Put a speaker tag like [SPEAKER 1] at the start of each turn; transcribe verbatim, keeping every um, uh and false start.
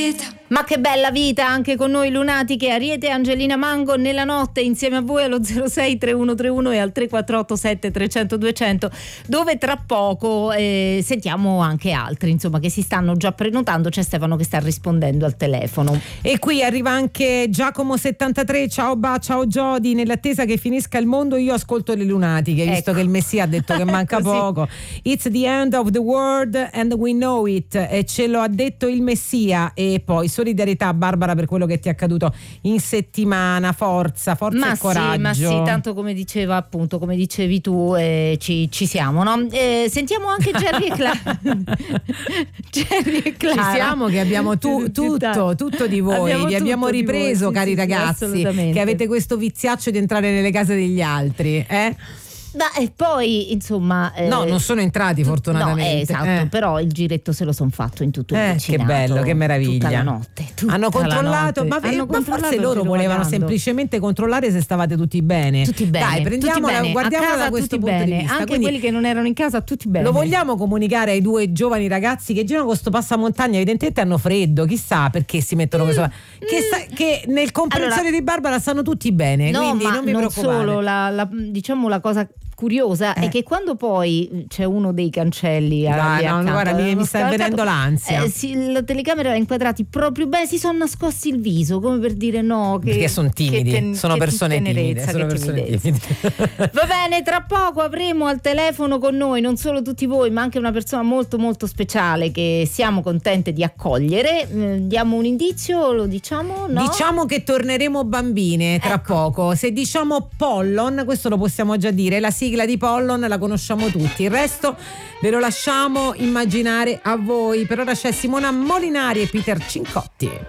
[SPEAKER 1] Ma che bella vita anche con noi lunatiche, Ariete e Angelina Mango nella notte insieme a voi allo zero sei tre uno tre uno e al tre quattro otto sette tre zero zero due zero zero, dove tra poco eh, sentiamo anche altri insomma che si stanno già prenotando. C'è Stefano che sta rispondendo al telefono.
[SPEAKER 2] E qui arriva anche Giacomo settantatré. Ciao Ba, ciao Jody, nell'attesa che finisca il mondo io ascolto le lunatiche, ecco. Visto che il Messia ha detto che manca poco. It's the end of the world and we know it, e ce lo ha detto il Messia. E poi solidarietà Barbara per quello che ti è accaduto in settimana, forza, forza
[SPEAKER 1] ma
[SPEAKER 2] e coraggio.
[SPEAKER 1] Sì, ma sì, tanto come diceva appunto, come dicevi tu, eh, ci, ci siamo, no? Eh, sentiamo anche Gerry e Clara. Gerry e Clara.
[SPEAKER 2] Ci siamo che abbiamo tu, tutto, tutto di voi, abbiamo vi abbiamo ripreso voi, cari sì, ragazzi, sì, che avete questo viziaccio di entrare nelle case degli altri, eh?
[SPEAKER 1] Ma e poi insomma eh,
[SPEAKER 2] no, non sono entrati fortunatamente.
[SPEAKER 1] No, eh, esatto, eh. Però il giretto se lo son fatto in tutto il
[SPEAKER 2] eh,
[SPEAKER 1] vicinato.
[SPEAKER 2] Che bello, che meraviglia.
[SPEAKER 1] Tutta la notte. Tutta
[SPEAKER 2] hanno controllato,
[SPEAKER 1] la
[SPEAKER 2] notte. Ma,
[SPEAKER 1] hanno
[SPEAKER 2] ma
[SPEAKER 1] controllato
[SPEAKER 2] forse loro volevano semplicemente controllare se stavate tutti bene.
[SPEAKER 1] Tutti bene.
[SPEAKER 2] Dai, prendiamola,
[SPEAKER 1] tutti
[SPEAKER 2] guardiamola da questo punto
[SPEAKER 1] bene.
[SPEAKER 2] di vista.
[SPEAKER 1] Anche
[SPEAKER 2] Quindi,
[SPEAKER 1] quelli che non erano in casa, tutti bene.
[SPEAKER 2] Lo vogliamo comunicare ai due giovani ragazzi che girano con sto passamontagna, evidentemente hanno freddo, chissà perché si mettono mm, questo. Mm. Che, sta, che nel comprensorio allora, di Barbara stanno tutti bene,
[SPEAKER 1] no,
[SPEAKER 2] quindi
[SPEAKER 1] ma
[SPEAKER 2] non vi
[SPEAKER 1] non
[SPEAKER 2] preoccupate.
[SPEAKER 1] Solo la, la, diciamo la cosa curiosa eh. è che quando poi c'è uno dei cancelli
[SPEAKER 2] Dai, no, accanto, guarda, mi, mi sta venendo l'ansia.
[SPEAKER 1] Eh, si, la telecamera era inquadrati proprio bene, si sono nascosti il viso come per dire no, che,
[SPEAKER 2] perché sono timidi,
[SPEAKER 1] ten,
[SPEAKER 2] sono persone timide, sono persone timide.
[SPEAKER 1] Va bene, tra poco avremo al telefono con noi non solo tutti voi, ma anche una persona molto molto speciale che siamo contente di accogliere. Eh, diamo un indizio, lo diciamo? No?
[SPEAKER 2] Diciamo che torneremo bambine tra ecco. poco. Se diciamo Pollon, questo lo possiamo già dire, la sigla di Pollon la conosciamo tutti, il resto ve lo lasciamo immaginare a voi. Per ora c'è Simona Molinari e Peter Cincotti.